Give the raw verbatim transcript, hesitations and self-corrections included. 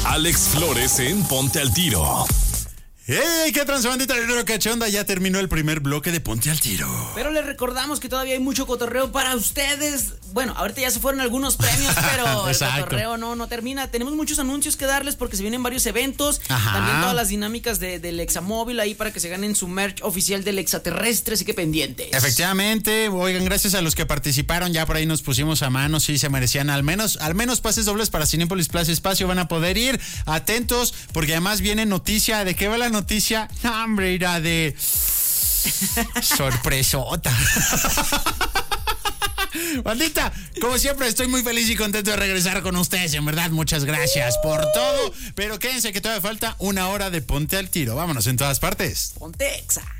Alex Flores en Ponte al Tiro. ¡Hey! ¡Qué transbandita de cachonda! Ya terminó el primer bloque de Ponte al Tiro. Pero les recordamos que todavía hay mucho cotorreo para ustedes. Bueno, ahorita ya se fueron algunos premios, pero el cotorreo no, no termina. Tenemos muchos anuncios que darles porque se vienen varios eventos. Ajá. También todas las dinámicas de, del Examóvil ahí para que se ganen su merch oficial del Extraterrestre, así que pendientes. Efectivamente, oigan, gracias a los que participaron, ya por ahí nos pusimos a mano, sí se merecían al menos, al menos pases dobles para Cinépolis Plaza Espacio, van a poder ir, atentos, porque además viene noticia. ¿De qué va la noticia? No, hombre, irá de sorpresota. Bandita, como siempre estoy muy feliz y contento de regresar con ustedes, en verdad, muchas gracias por todo, pero quédense que todavía falta una hora de Ponte al Tiro, vámonos en todas partes. Ponte Exa.